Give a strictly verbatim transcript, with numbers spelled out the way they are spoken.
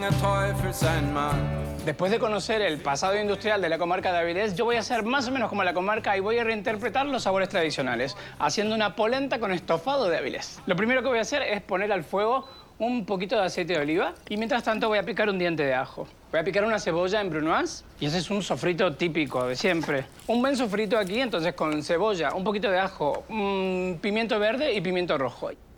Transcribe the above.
Después de conocer el pasado industrial de la comarca de Avilés, yo voy a hacer más o menos como la comarca y voy a reinterpretar los sabores tradicionales, haciendo una polenta con estofado de Avilés. Lo primero que voy a hacer es poner al fuego un poquito de aceite de oliva y mientras tanto voy a picar un diente de ajo. Voy a picar una cebolla en brunoise y ese es un sofrito típico de siempre. Un buen sofrito aquí, entonces con cebolla, un poquito de ajo, un pimiento verde y pimiento rojo.